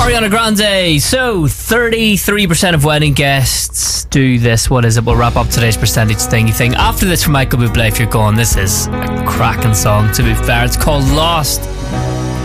Ariana Grande. So 33% of wedding guests do this. What is it? We'll wrap up today's percentage thingy thing after this from Michael Bublé. If you're going, this is a cracking song, to be fair. It's called Lost.